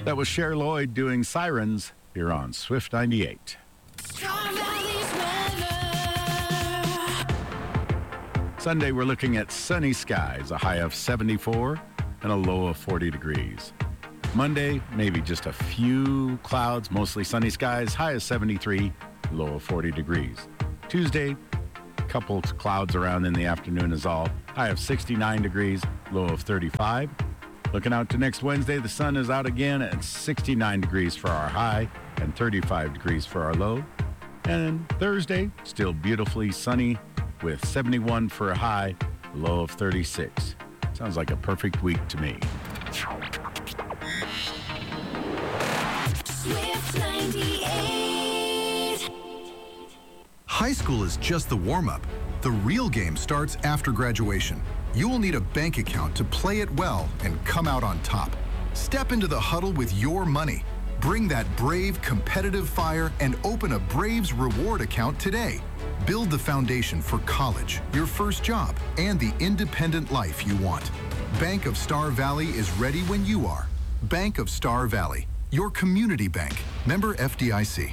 That was Cher Lloyd doing Sirens here on Swift 98. Sunday, we're looking at sunny skies, a high of 74 and a low of 40 degrees. Monday, maybe just a few clouds, mostly sunny skies, high of 73, low of 40 degrees. Tuesday, a couple clouds around in the afternoon is all, high of 69 degrees, low of 35. Looking out to next Wednesday, the sun is out again at 69 degrees for our high and 35 degrees for our low. And Thursday, still beautifully sunny with 71 for a high, low of 36. Sounds like a perfect week to me. Swift 98. High school is just the warm-up. The real game starts after graduation. You will need a bank account to play it well and come out on top. Step into the huddle with your money. Bring that brave, competitive fire and open a Braves reward account today. Build the foundation for college, your first job, and the independent life you want. Bank of Star Valley is ready when you are. Bank of Star Valley, your community bank. Member FDIC.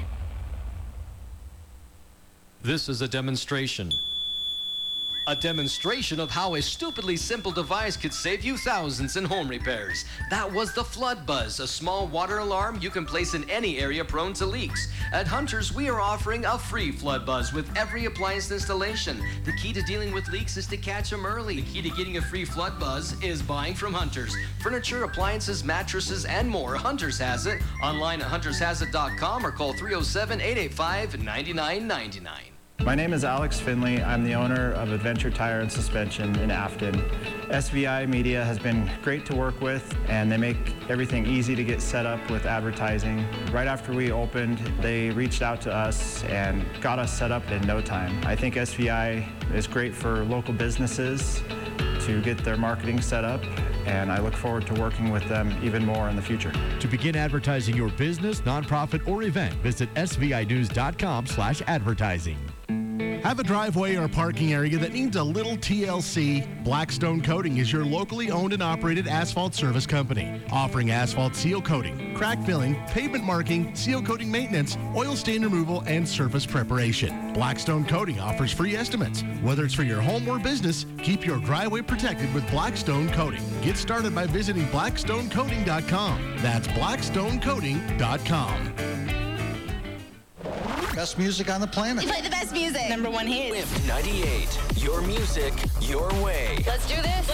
This is a demonstration. A demonstration of how a stupidly simple device could save you thousands in home repairs. That was the Flood Buzz, a small water alarm you can place in any area prone to leaks. At Hunters, we are offering a free Flood Buzz with every appliance installation. The key to dealing with leaks is to catch them early. The key to getting a free Flood Buzz is buying from Hunters. Furniture, appliances, mattresses, and more. Hunters has it. Online at huntershasIt.com or call 307-885-9999. My name is Alex Finley. I'm the owner of Adventure Tire and Suspension in Afton. SVI Media has been great to work with, and they make everything easy to get set up with advertising. Right after we opened, they reached out to us and got us set up in no time. I think SVI is great for local businesses to get their marketing set up, and I look forward to working with them even more in the future. To begin advertising your business, nonprofit, or event, visit svinews.com/advertising. Have a driveway or parking area that needs a little TLC? Blackstone Coating is your locally owned and operated asphalt service company, offering asphalt seal coating, crack filling, pavement marking, seal coating maintenance, oil stain removal, and surface preparation. Blackstone Coating offers free estimates. Whether it's for your home or business, keep your driveway protected with Blackstone Coating. Get started by visiting blackstonecoating.com. That's blackstonecoating.com. Best music on the planet. We play the best music. Number one hit. Swift 98. Your music, your way. Let's do this.